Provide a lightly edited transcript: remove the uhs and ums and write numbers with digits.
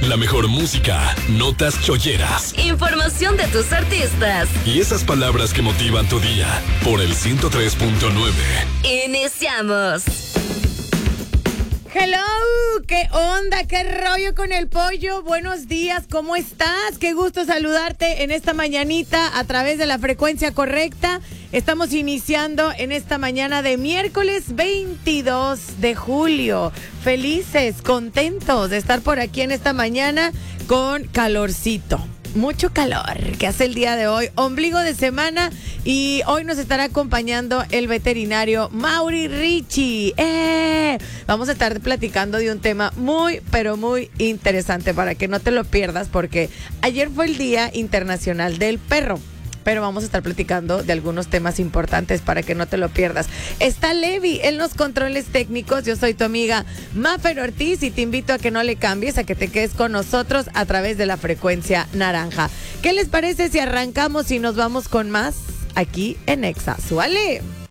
La mejor música, notas cholleras, información de tus artistas y esas palabras que motivan tu día. Por el 103.9. Iniciamos. Hello, ¿qué onda? ¿Qué rollo con el pollo? Buenos días, ¿cómo estás? Qué gusto saludarte en esta mañanita a través de la frecuencia correcta. Estamos iniciando en esta mañana de miércoles 22 de julio. Felices, contentos de estar por aquí en esta mañana con calorcito. Mucho calor que hace el día de hoy, ombligo de semana, y hoy nos estará acompañando el veterinario Mauri Ricci. Vamos a estar platicando de un tema muy, pero muy interesante para que no te lo pierdas, porque ayer fue el Día Internacional del Perro. Pero vamos a estar platicando de algunos temas importantes para que no te lo pierdas. Está Levi en los controles técnicos. Yo soy tu amiga Mafer Ortiz y te invito a que no le cambies, a que te quedes con nosotros a través de la frecuencia naranja. ¿Qué les parece si arrancamos y nos vamos con más aquí en Exa? ¡Súale!